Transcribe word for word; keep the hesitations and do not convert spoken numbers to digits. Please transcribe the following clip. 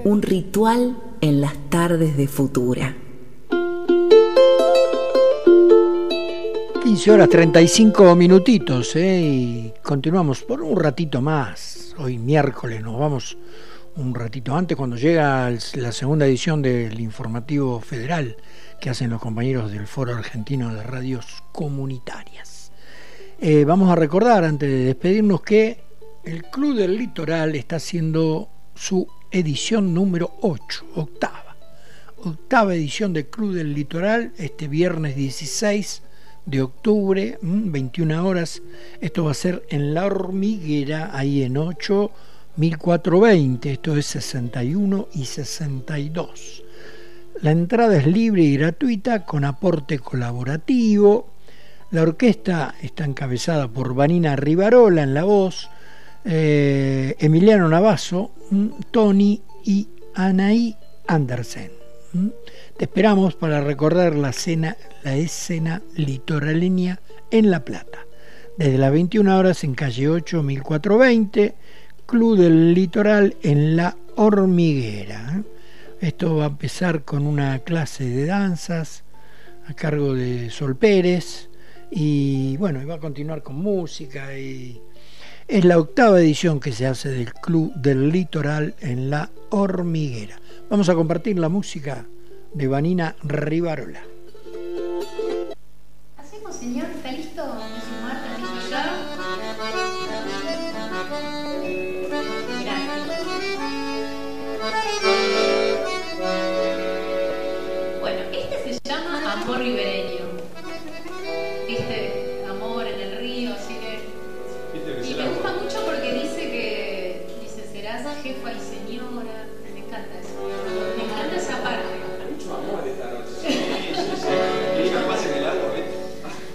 un ritual en las tardes de Futura. quince horas treinta y cinco minutitos, ¿eh? Y continuamos por un ratito más. Hoy miércoles nos vamos un ratito antes cuando llega la segunda edición del informativo federal que hacen los compañeros del Foro Argentino de Radios Comunitarias. Eh, vamos a recordar antes de despedirnos que el Club del Litoral está haciendo su edición número ocho, octava. Octava edición del Club del Litoral este viernes dieciséis de octubre, veintiuna horas. Esto va a ser en La Hormiguera, ahí en ocho mil cuatrocientos veinte. Esto es sesenta y uno y sesenta y dos. La entrada es libre y gratuita con aporte colaborativo. La orquesta está encabezada por Vanina Rivarola en la voz, eh, Emiliano Navazo, Tony y Anaí Andersen. Te esperamos para recordar la escena, la escena litoraleña en La Plata. Desde las veintiuna horas en calle ocho mil cuatrocientos veinte, Club del Litoral en La Hormiguera. Esto va a empezar con una clase de danzas a cargo de Sol Pérez y bueno, y va a continuar con música. Y es la octava edición que se hace del Club del Litoral en La Hormiguera. Vamos a compartir la música de Vanina Rivarola. ¿Hacemos, señor? ¿Está listo? ¿Su Marta empiezo ya? Gracias. Bueno, este se llama Amor Ribereño.